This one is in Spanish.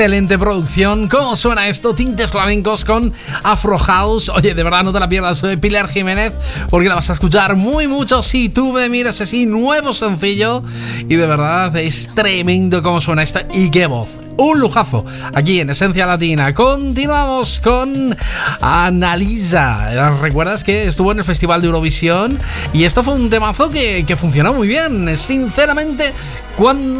Excelente producción. ¿Cómo suena esto? Tintes flamencos con Afro House. Oye, de verdad no te la pierdas, soy Pilar Jiménez, porque la vas a escuchar mucho si tú me miras así. Nuevo sencillo. Y de verdad es tremendo cómo suena esta. Y qué voz. Un lujazo aquí en Esencia Latina. Continuamos con Annalisa. ¿Recuerdas que estuvo en el Festival de Eurovisión? Y esto fue un temazo que funcionó muy bien. Sinceramente, cuando